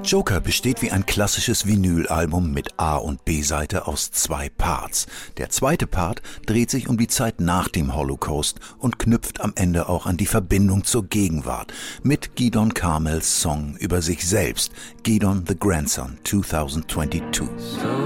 Joker besteht wie ein klassisches Vinylalbum mit A- und B-Seite aus 2 Parts. Der zweite Part dreht sich um die Zeit nach dem Holocaust und knüpft am Ende auch an die Verbindung zur Gegenwart mit Gidon Carmels Song über sich selbst, Gidon the Grandson 2022.